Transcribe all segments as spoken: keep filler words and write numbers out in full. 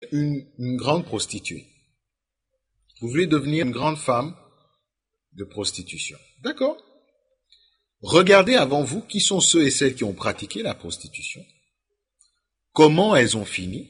une, une grande prostituée. Vous voulez devenir une grande femme de prostitution. D'accord? Regardez avant vous qui sont ceux et celles qui ont pratiqué la prostitution, comment elles ont fini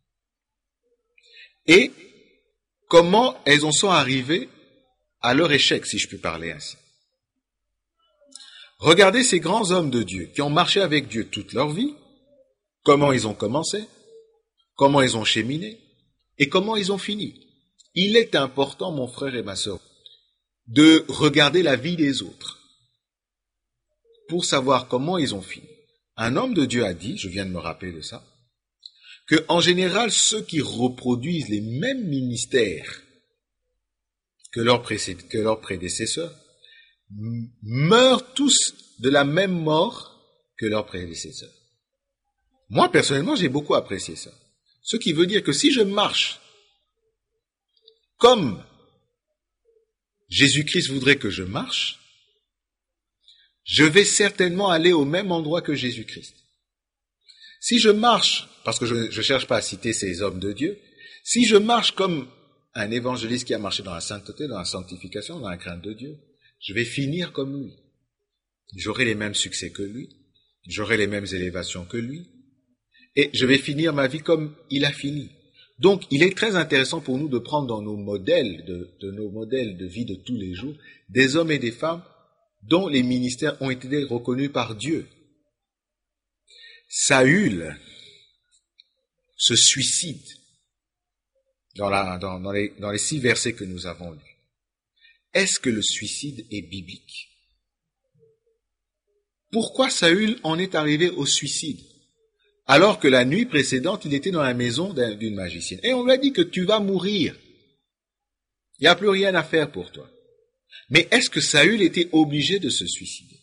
et comment elles en sont arrivées à leur échec, si je puis parler ainsi. Regardez ces grands hommes de Dieu qui ont marché avec Dieu toute leur vie, comment ils ont commencé, comment ils ont cheminé et comment ils ont fini. Il est important, mon frère et ma sœur, de regarder la vie des autres pour savoir comment ils ont fini. Un homme de Dieu a dit, je viens de me rappeler de ça, que en général, ceux qui reproduisent les mêmes ministères que leurs, précé- que leurs prédécesseurs m- meurent tous de la même mort que leurs prédécesseurs. Moi, personnellement, j'ai beaucoup apprécié ça. Ce qui veut dire que si je marche comme Jésus-Christ voudrait que je marche, je vais certainement aller au même endroit que Jésus-Christ. Si je marche, parce que je ne cherche pas à citer ces hommes de Dieu, si je marche comme un évangéliste qui a marché dans la sainteté, dans la sanctification, dans la crainte de Dieu, je vais finir comme lui. J'aurai les mêmes succès que lui, j'aurai les mêmes élévations que lui, et je vais finir ma vie comme il a fini. Donc, il est très intéressant pour nous de prendre dans nos modèles, de, de nos modèles de vie de tous les jours, des hommes et des femmes dont les ministères ont été reconnus par Dieu. Saül se suicide dans, la, dans, dans, les, dans les six versets que nous avons lus. Est-ce que le suicide est biblique? Pourquoi Saül en est arrivé au suicide? Alors que la nuit précédente, il était dans la maison d'une magicienne. Et on lui a dit que tu vas mourir. Il n'y a plus rien à faire pour toi. Mais est-ce que Saül était obligé de se suicider?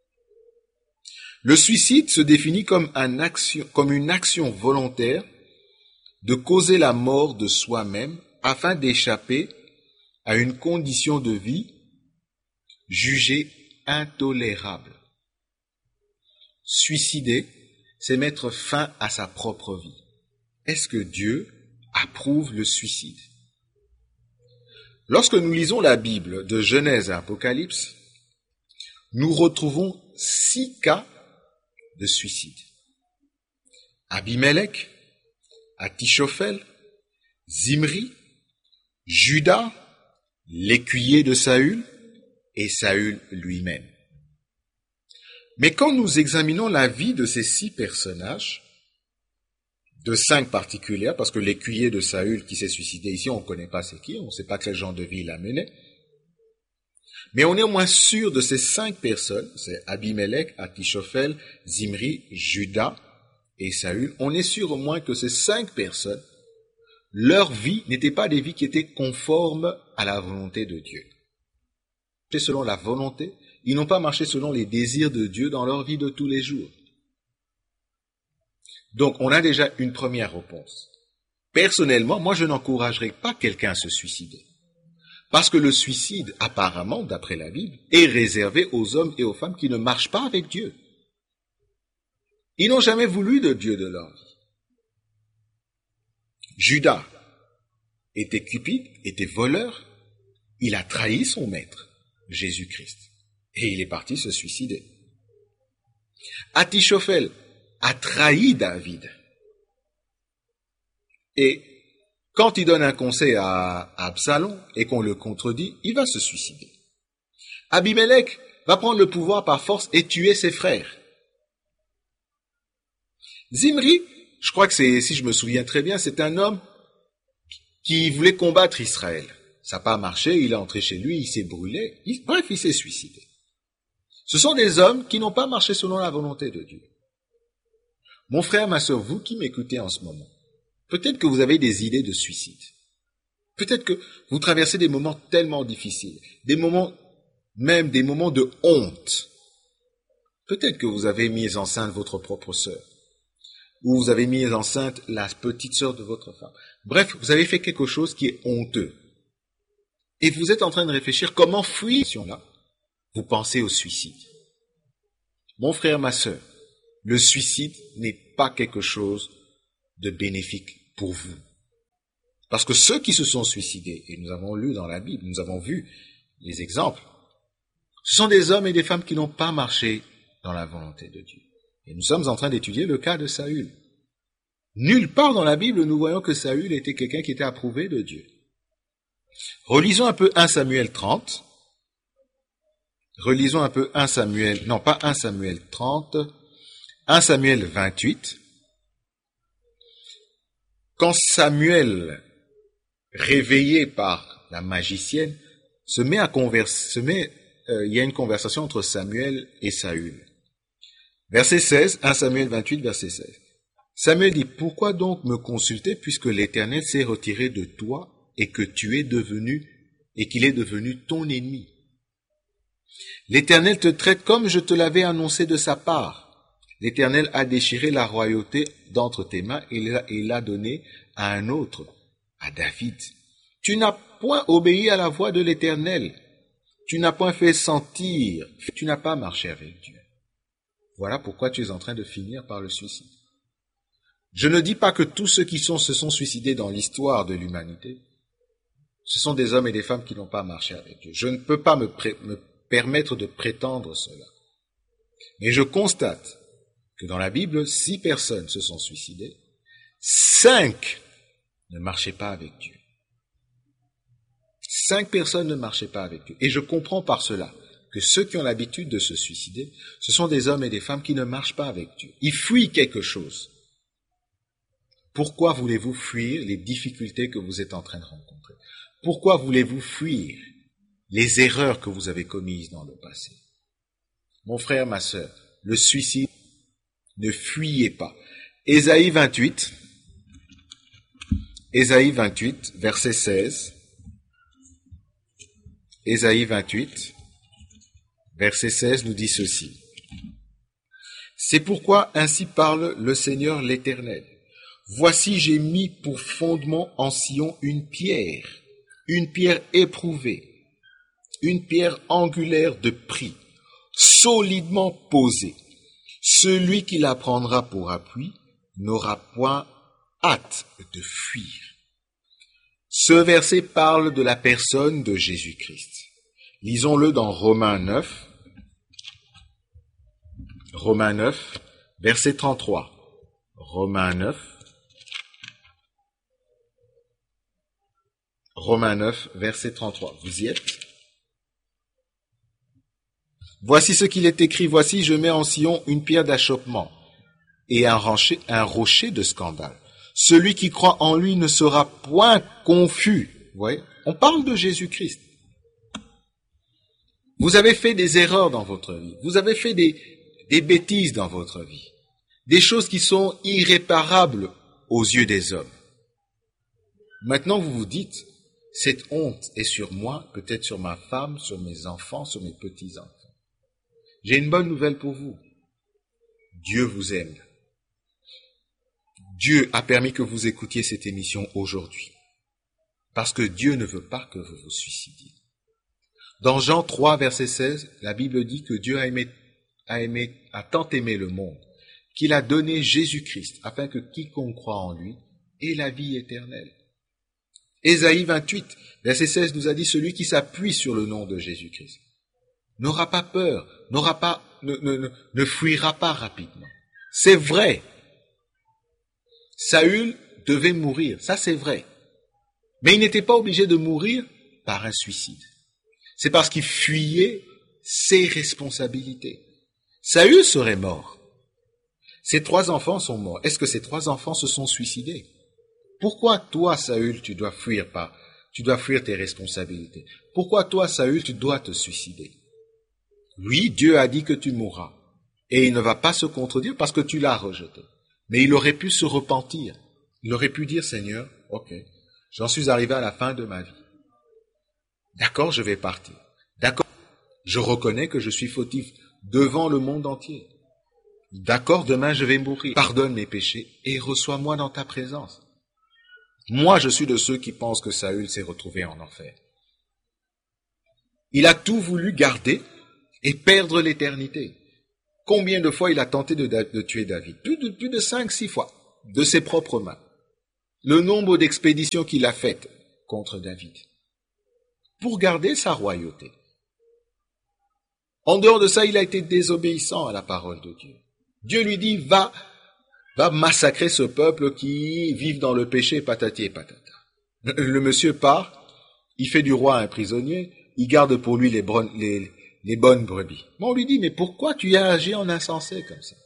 Le suicide se définit comme, un action, comme une action volontaire de causer la mort de soi-même afin d'échapper à une condition de vie jugée intolérable. Suicider, c'est mettre fin à sa propre vie. Est-ce que Dieu approuve le suicide? Lorsque nous lisons la Bible de Genèse à Apocalypse, nous retrouvons six cas de suicide. Abimelech, Atichophel, Zimri, Judas, l'écuyer de Saül et Saül lui-même. Mais quand nous examinons la vie de ces six personnages, de cinq particuliers, parce que l'écuyer de Saül qui s'est suicidé ici, on ne connaît pas c'est qui, on ne sait pas quel genre de vie il a mené, mais on est au moins sûr de ces cinq personnes, c'est Abimelech, Atichophel, Zimri, Judas et Saül, on est sûr au moins que ces cinq personnes, leur vie n'était pas des vies qui étaient conformes à la volonté de Dieu. Selon la volonté, ils n'ont pas marché selon les désirs de Dieu dans leur vie de tous les jours. Donc, on a déjà une première réponse. Personnellement, moi, je n'encouragerais pas quelqu'un à se suicider. Parce que le suicide, apparemment, d'après la Bible, est réservé aux hommes et aux femmes qui ne marchent pas avec Dieu. Ils n'ont jamais voulu de Dieu de leur vie. Judas était cupide, était voleur. Il a trahi son maître, Jésus-Christ. Et il est parti se suicider. Atichophel a trahi David. Et quand il donne un conseil à Absalom et qu'on le contredit, il va se suicider. Abimelech va prendre le pouvoir par force et tuer ses frères. Zimri, je crois que c'est, si je me souviens très bien, c'est un homme qui voulait combattre Israël. Ça n'a pas marché, il est entré chez lui, il s'est brûlé. Il, bref, il s'est suicidé. Ce sont des hommes qui n'ont pas marché selon la volonté de Dieu. Mon frère, ma sœur, vous qui m'écoutez en ce moment, peut-être que vous avez des idées de suicide. Peut-être que vous traversez des moments tellement difficiles, des moments, même des moments de honte. Peut-être que vous avez mis enceinte votre propre sœur, ou vous avez mis enceinte la petite sœur de votre femme. Bref, vous avez fait quelque chose qui est honteux. Et vous êtes en train de réfléchir comment fuir là. Vous pensez au suicide. Mon frère, ma sœur, le suicide n'est pas quelque chose de bénéfique pour vous. Parce que ceux qui se sont suicidés, et nous avons lu dans la Bible, nous avons vu les exemples, ce sont des hommes et des femmes qui n'ont pas marché dans la volonté de Dieu. Et nous sommes en train d'étudier le cas de Saül. Nulle part dans la Bible nous voyons que Saül était quelqu'un qui était approuvé de Dieu. Relisons un peu un Samuel trente. Relisons un peu un Samuel, non pas un Samuel trente, un Samuel vingt-huit. Quand Samuel, réveillé par la magicienne, se met à converser, se met, euh, il y a une conversation entre Samuel et Saül. Verset seize, un Samuel vingt-huit, verset seize. Samuel dit, pourquoi donc me consulter puisque l'Éternel s'est retiré de toi et que tu es devenu, et qu'il est devenu ton ennemi? L'Éternel te traite comme je te l'avais annoncé de sa part. L'Éternel a déchiré la royauté d'entre tes mains et l'a donnée à un autre, à David. Tu n'as point obéi à la voix de l'Éternel. Tu n'as point fait sentir, tu n'as pas marché avec Dieu. Voilà pourquoi tu es en train de finir par le suicide. Je ne dis pas que tous ceux qui sont, se sont suicidés dans l'histoire de l'humanité, ce sont des hommes et des femmes qui n'ont pas marché avec Dieu. Je ne peux pas me, pré- me permettre de prétendre cela. Mais je constate que dans la Bible, six personnes se sont suicidées, cinq ne marchaient pas avec Dieu. Cinq personnes ne marchaient pas avec Dieu. Et je comprends par cela que ceux qui ont l'habitude de se suicider, ce sont des hommes et des femmes qui ne marchent pas avec Dieu. Ils fuient quelque chose. Pourquoi voulez-vous fuir les difficultés que vous êtes en train de rencontrer? Pourquoi voulez-vous fuir les erreurs que vous avez commises dans le passé? Mon frère, ma sœur, le suicide, ne fuyez pas. Ésaïe vingt-huit, Ésaïe vingt-huit, verset seize. Ésaïe vingt-huit, verset seize nous dit ceci. C'est pourquoi ainsi parle le Seigneur l'Éternel. Voici, j'ai mis pour fondement en Sion une pierre, une pierre éprouvée, une pierre angulaire de prix, solidement posée. Celui qui la prendra pour appui n'aura point hâte de fuir. Ce verset parle de la personne de Jésus-Christ. Lisons-le dans Romains neuf, Romains neuf, verset trente-trois. Romains neuf, Romains neuf, verset trente-trois. Vous y êtes? Voici ce qu'il est écrit. Voici, je mets en Sion une pierre d'achoppement et un rocher, un rocher de scandale. Celui qui croit en lui ne sera point confus. Vous voyez? On parle de Jésus-Christ. Vous avez fait des erreurs dans votre vie. Vous avez fait des, des bêtises dans votre vie. Des choses qui sont irréparables aux yeux des hommes. Maintenant, vous vous dites, cette honte est sur moi, peut-être sur ma femme, sur mes enfants, sur mes petits-enfants. J'ai une bonne nouvelle pour vous. Dieu vous aime. Dieu a permis que vous écoutiez cette émission aujourd'hui. Parce que Dieu ne veut pas que vous vous suicidiez. Dans Jean trois, verset seize, la Bible dit que Dieu a aimé, a aimé, a tant aimé le monde, qu'il a donné Jésus-Christ, afin que quiconque croit en lui ait la vie éternelle. Ésaïe vingt-huit, verset seize nous a dit, celui qui s'appuie sur le nom de Jésus-Christ n'aura pas peur, n'aura pas, ne, ne, ne, ne fuira pas rapidement. C'est vrai. Saül devait mourir, ça c'est vrai. Mais il n'était pas obligé de mourir par un suicide. C'est parce qu'il fuyait ses responsabilités. Saül serait mort. Ses trois enfants sont morts. Est-ce que ces trois enfants se sont suicidés? Pourquoi toi, Saül, tu dois fuir pas, tu dois fuir tes responsabilités? Pourquoi toi, Saül, tu dois te suicider? Oui, Dieu a dit que tu mourras. Et il ne va pas se contredire parce que tu l'as rejeté. Mais il aurait pu se repentir. Il aurait pu dire, Seigneur, ok, j'en suis arrivé à la fin de ma vie. D'accord, je vais partir. D'accord, je reconnais que je suis fautif devant le monde entier. D'accord, demain je vais mourir. Pardonne mes péchés et reçois-moi dans ta présence. Moi, je suis de ceux qui pensent que Saül s'est retrouvé en enfer. Il a tout voulu garder et perdre l'éternité. Combien de fois il a tenté de, de tuer David? Plus de, plus de cinq, six fois, de ses propres mains. le nombre d'expéditions qu'il a faites contre David pour garder sa royauté. En dehors de ça, il a été désobéissant à la parole de Dieu. Dieu lui dit, va, va massacrer ce peuple qui vit dans le péché, patati et patata. Le monsieur part, il fait du roi un prisonnier, il garde pour lui les, bonnes, les, les bonnes brebis. Mais on lui dit, mais pourquoi tu as agi en insensé comme ça?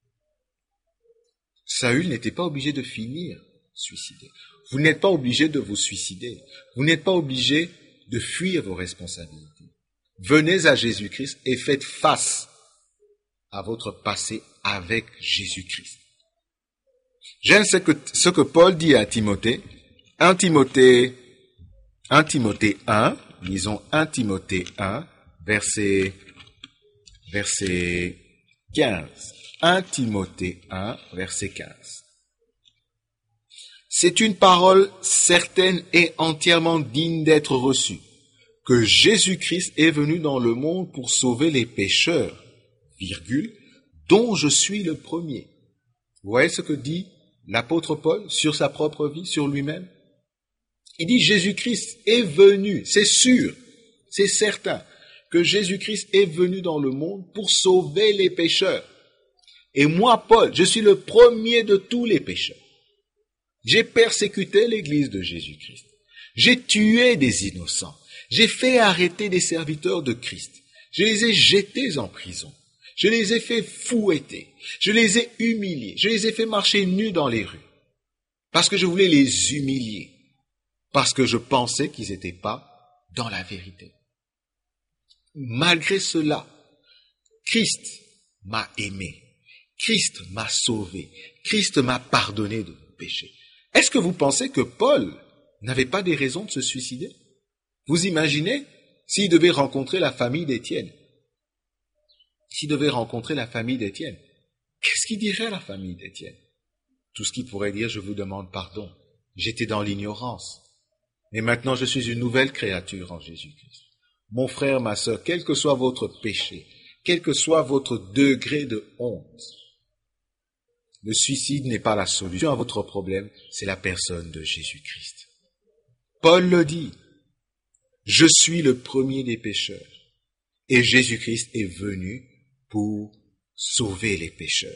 Saül n'était pas obligé de finir suicidé. Vous n'êtes pas obligé de vous suicider. Vous n'êtes pas obligé de fuir vos responsabilités. Venez à Jésus-Christ et faites face à votre passé avec Jésus-Christ. J'aime ce que, ce que Paul dit à Timothée. un Timothée, un Timothée un, lisons un Timothée un, verset, verset quinze. un Timothée un, verset quinze. C'est une parole certaine et entièrement digne d'être reçue, que Jésus-Christ est venu dans le monde pour sauver les pécheurs, virgule, dont je suis le premier. Vous voyez ce que dit l'apôtre Paul sur sa propre vie, sur lui-même? Il dit Jésus-Christ est venu, c'est sûr, c'est certain, que Jésus-Christ est venu dans le monde pour sauver les pécheurs. Et moi, Paul, je suis le premier de tous les pécheurs. J'ai persécuté l'église de Jésus-Christ. J'ai tué des innocents. J'ai fait arrêter des serviteurs de Christ. Je les ai jetés en prison. Je les ai fait fouetter. Je les ai humiliés. Je les ai fait marcher nus dans les rues. Parce que je voulais les humilier. Parce que je pensais qu'ils n'étaient pas dans la vérité. Malgré cela, Christ m'a aimé. Christ m'a sauvé. Christ m'a pardonné de mes péchés. Est-ce que vous pensez que Paul n'avait pas des raisons de se suicider? Vous imaginez s'il devait rencontrer la famille d'Étienne? S'il devait rencontrer la famille d'Étienne, qu'est-ce qu'il dirait à la famille d'Étienne? Tout ce qu'il pourrait dire, je vous demande pardon. J'étais dans l'ignorance. Mais maintenant, je suis une nouvelle créature en Jésus-Christ. Mon frère, ma sœur, quel que soit votre péché, quel que soit votre degré de honte, le suicide n'est pas la solution à votre problème, c'est la personne de Jésus-Christ. Paul le dit, je suis le premier des pécheurs et Jésus-Christ est venu pour sauver les pécheurs.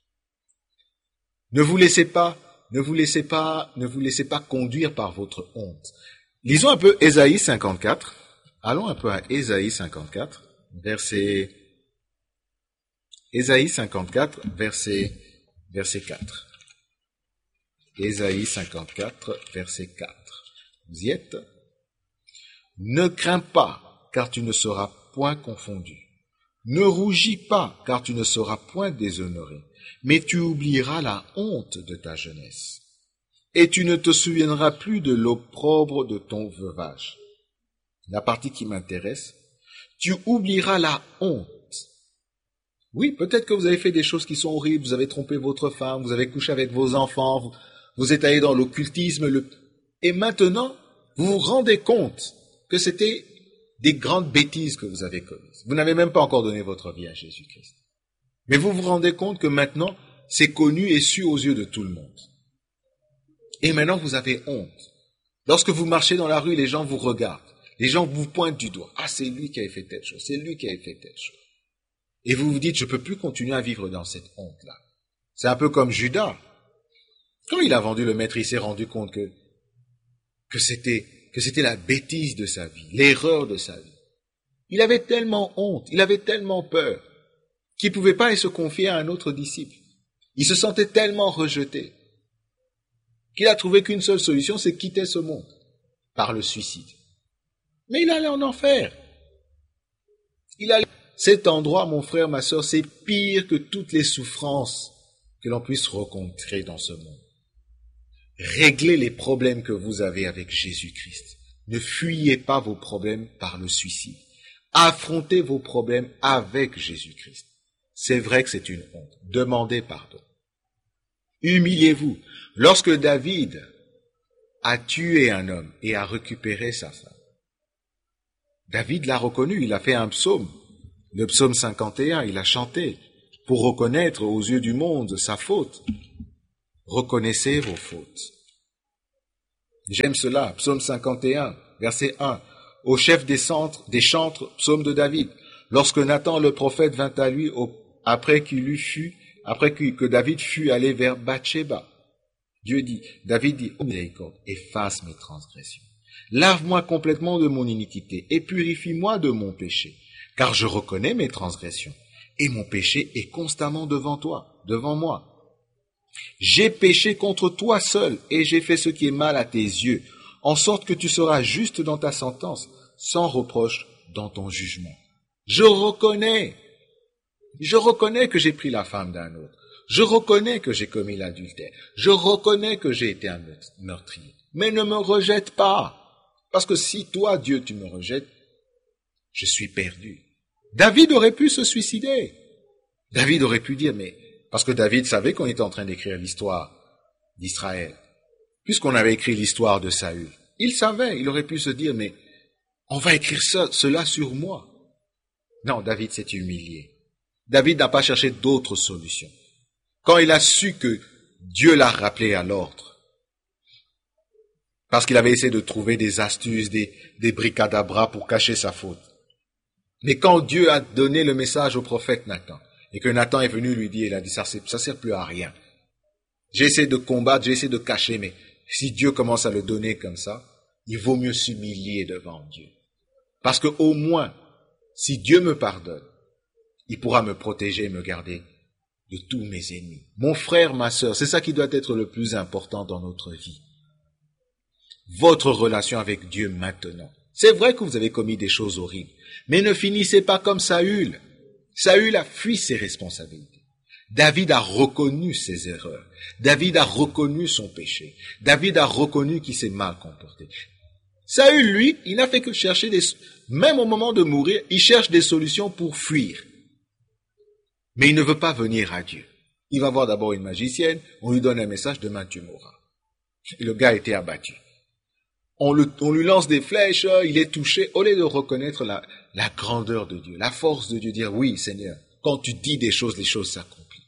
Ne vous laissez pas, ne vous laissez pas, ne vous laissez pas conduire par votre honte. Lisons un peu Ésaïe cinquante-quatre. Allons un peu à Ésaïe cinquante-quatre, verset, Ésaïe cinquante-quatre, verset, verset quatre. Ésaïe cinquante-quatre, verset quatre. Vous y êtes? Ne crains pas, car tu ne seras point confondu. Ne rougis pas, car tu ne seras point déshonoré. Mais tu oublieras la honte de ta jeunesse. Et tu ne te souviendras plus de l'opprobre de ton veuvage. La partie qui m'intéresse, tu oublieras la honte. Oui, peut-être que vous avez fait des choses qui sont horribles, vous avez trompé votre femme, vous avez couché avec vos enfants, vous, vous êtes allé dans l'occultisme, le... et maintenant, vous vous rendez compte que c'était des grandes bêtises que vous avez commises. Vous n'avez même pas encore donné votre vie à Jésus-Christ. Mais vous vous rendez compte que maintenant, c'est connu et su aux yeux de tout le monde. Et maintenant, vous avez honte. Lorsque vous marchez dans la rue, les gens vous regardent. Les gens vous pointent du doigt. Ah, c'est lui qui a fait telle chose, c'est lui qui a fait telle chose. Et vous vous dites, je ne peux plus continuer à vivre dans cette honte-là. C'est un peu comme Judas. Quand il a vendu le maître, il s'est rendu compte que, que c'était, que c'était la bêtise de sa vie, l'erreur de sa vie. Il avait tellement honte, il avait tellement peur, qu'il ne pouvait pas aller se confier à un autre disciple. Il se sentait tellement rejeté, qu'il a trouvé qu'une seule solution, c'est quitter ce monde, par le suicide. Mais il allait en enfer. Il allait... Cet endroit, mon frère, ma sœur, c'est pire que toutes les souffrances que l'on puisse rencontrer dans ce monde. Réglez les problèmes que vous avez avec Jésus-Christ. Ne fuyez pas vos problèmes par le suicide. Affrontez vos problèmes avec Jésus-Christ. C'est vrai que c'est une honte. Demandez pardon. Humiliez-vous. Lorsque David a tué un homme et a récupéré sa femme, David l'a reconnu, il a fait un psaume. Le psaume cinquante et un, il a chanté pour reconnaître aux yeux du monde sa faute. Reconnaissez vos fautes. J'aime cela. Psaume cinquante et un, verset un. Au chef des centres, des chantres, psaume de David. Lorsque Nathan le prophète vint à lui au, après qu'il eut fut, après que, que David fut allé vers Bathsheba. Dieu dit, David dit, ô miséricorde, efface mes transgressions. Lave-moi complètement de mon iniquité et purifie-moi de mon péché, car je reconnais mes transgressions et mon péché est constamment devant toi, devant moi. J'ai péché contre toi seul et j'ai fait ce qui est mal à tes yeux, en sorte que tu seras juste dans ta sentence, sans reproche dans ton jugement. Je reconnais, je reconnais que j'ai pris la femme d'un autre. Je reconnais que j'ai commis l'adultère. Je reconnais que j'ai été un meurtrier. Mais ne me rejette pas. Parce que si toi, Dieu, tu me rejettes, je suis perdu. David aurait pu se suicider. David aurait pu dire, mais... Parce que David savait qu'on était en train d'écrire l'histoire d'Israël. Puisqu'on avait écrit l'histoire de Saül. Il savait, il aurait pu se dire, mais on va écrire ça, cela sur moi. Non, David s'est humilié. David n'a pas cherché d'autres solutions. Quand il a su que Dieu l'a rappelé à l'ordre, parce qu'il avait essayé de trouver des astuces, des, des bricadabras pour cacher sa faute. Mais quand Dieu a donné le message au prophète Nathan, et que Nathan est venu lui dire, il a dit, ça ne sert plus à rien. J'ai essayé de combattre, j'ai essayé de cacher, mais si Dieu commence à le donner comme ça, il vaut mieux s'humilier devant Dieu. Parce que au moins, si Dieu me pardonne, il pourra me protéger et me garder de tous mes ennemis. Mon frère, ma sœur, c'est ça qui doit être le plus important dans notre vie. Votre relation avec Dieu maintenant. C'est vrai que vous avez commis des choses horribles, mais ne finissez pas comme Saül. Saül a fui ses responsabilités. David a reconnu ses erreurs. David a reconnu son péché. David a reconnu qu'il s'est mal comporté. Saül, lui, il n'a fait que chercher des... Même au moment de mourir, il cherche des solutions pour fuir. Mais il ne veut pas venir à Dieu. Il va voir d'abord une magicienne, on lui donne un message, demain tu mourras. Et le gars a été abattu. On, le, on lui lance des flèches, il est touché, au lieu de reconnaître la, la grandeur de Dieu, la force de Dieu, dire oui Seigneur, quand tu dis des choses, les choses s'accomplissent.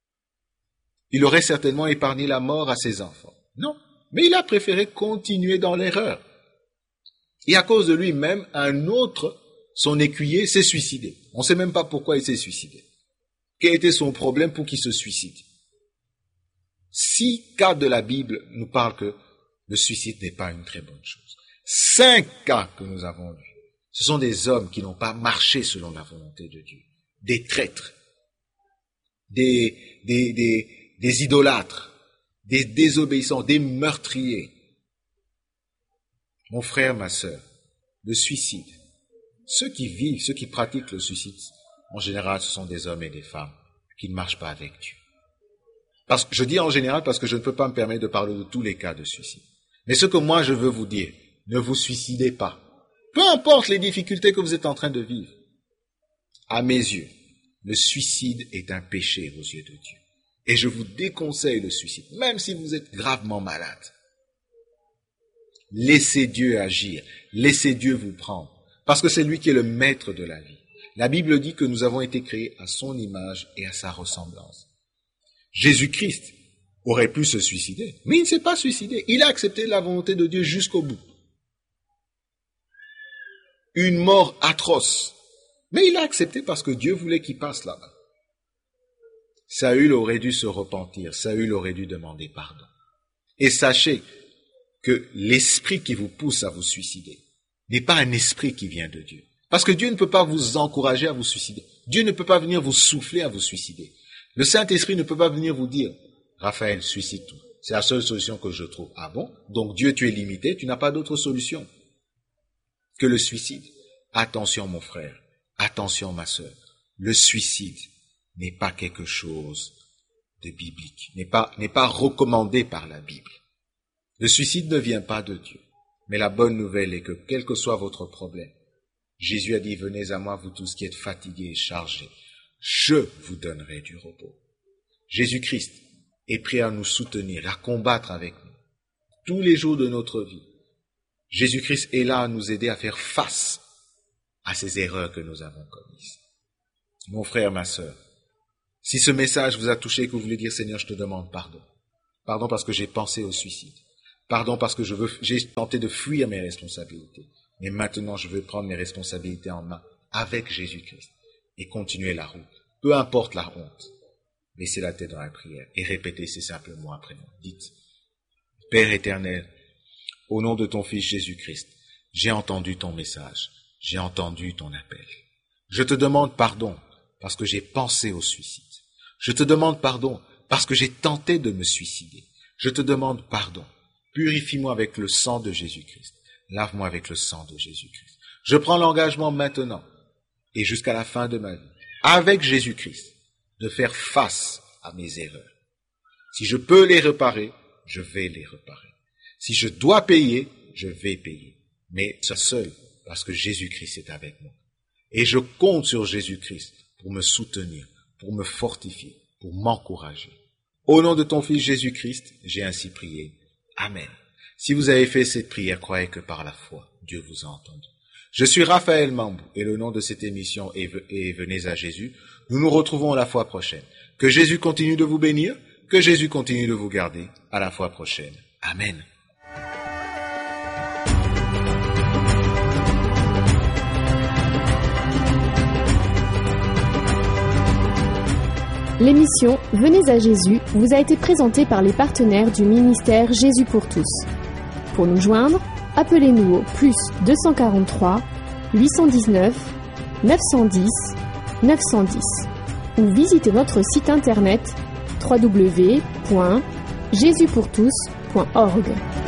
Il aurait certainement épargné la mort à ses enfants. Non, mais il a préféré continuer dans l'erreur. Et à cause de lui-même, un autre, son écuyer, s'est suicidé. On ne sait même pas pourquoi il s'est suicidé. Quel était son problème pour qu'il se suicide? Six cas de la Bible nous parlent que le suicide n'est pas une très bonne chose. Cinq cas que nous avons lus, ce sont des hommes qui n'ont pas marché selon la volonté de Dieu. Des traîtres, des, des, des, des idolâtres, des désobéissants, des meurtriers. Mon frère, ma sœur, le suicide, ceux qui vivent, ceux qui pratiquent le suicide, en général, ce sont des hommes et des femmes qui ne marchent pas avec Dieu. Parce, je dis en général parce que je ne peux pas me permettre de parler de tous les cas de suicide. Mais ce que moi je veux vous dire, ne vous suicidez pas. Peu importe les difficultés que vous êtes en train de vivre. À mes yeux, le suicide est un péché aux yeux de Dieu. Et je vous déconseille le suicide, même si vous êtes gravement malade. Laissez Dieu agir, laissez Dieu vous prendre, parce que c'est lui qui est le maître de la vie. La Bible dit que nous avons été créés à son image et à sa ressemblance. Jésus-Christ aurait pu se suicider, mais il ne s'est pas suicidé. Il a accepté la volonté de Dieu jusqu'au bout. Une mort atroce. Mais il a accepté parce que Dieu voulait qu'il passe là-bas. Saül aurait dû se repentir. Saül aurait dû demander pardon. Et sachez que l'esprit qui vous pousse à vous suicider n'est pas un esprit qui vient de Dieu. Parce que Dieu ne peut pas vous encourager à vous suicider. Dieu ne peut pas venir vous souffler à vous suicider. Le Saint-Esprit ne peut pas venir vous dire « Raphaël, suicide-toi. C'est la seule solution que je trouve. » Ah bon? Donc Dieu, tu es limité, tu n'as pas d'autre solution que le suicide. Attention mon frère, attention ma sœur. Le suicide n'est pas quelque chose de biblique, n'est pas, n'est pas recommandé par la Bible. Le suicide ne vient pas de Dieu. Mais la bonne nouvelle est que quel que soit votre problème, Jésus a dit « Venez à moi, vous tous qui êtes fatigués et chargés. Je vous donnerai du repos. » Jésus-Christ est prêt à nous soutenir, à combattre avec nous tous les jours de notre vie. Jésus-Christ est là à nous aider à faire face à ces erreurs que nous avons commises. Mon frère, ma sœur, si ce message vous a touché et que vous voulez dire « Seigneur, je te demande pardon. Pardon parce que j'ai pensé au suicide. Pardon parce que je veux, j'ai tenté de fuir mes responsabilités. Mais maintenant, je veux prendre mes responsabilités en main avec Jésus-Christ et continuer la route. Peu importe la honte. Laissez la tête dans la prière et répétez ces simples mots après moi. Dites, Père éternel, au nom de ton Fils Jésus-Christ, j'ai entendu ton message, j'ai entendu ton appel. Je te demande pardon parce que j'ai pensé au suicide. Je te demande pardon parce que j'ai tenté de me suicider. Je te demande pardon. Purifie-moi avec le sang de Jésus-Christ. Lave-moi avec le sang de Jésus-Christ. Je prends l'engagement maintenant et jusqu'à la fin de ma vie, avec Jésus-Christ, de faire face à mes erreurs. Si je peux les réparer, je vais les réparer. Si je dois payer, je vais payer. Mais ça seul, parce que Jésus-Christ est avec moi. Et je compte sur Jésus-Christ pour me soutenir, pour me fortifier, pour m'encourager. Au nom de ton Fils Jésus-Christ, j'ai ainsi prié. Amen. Si vous avez fait cette prière, croyez que par la foi, Dieu vous a entendu. Je suis Raphaël Mambou et le nom de cette émission est Venez à Jésus. Nous nous retrouvons la fois prochaine. Que Jésus continue de vous bénir, que Jésus continue de vous garder. À la fois prochaine. Amen. L'émission Venez à Jésus vous a été présentée par les partenaires du ministère Jésus pour tous. Pour nous joindre, appelez-nous au plus deux cent quarante-trois, huit cent dix-neuf, neuf cent dix, neuf cent dix ou visitez notre site internet w w w point jésus pour tous point org.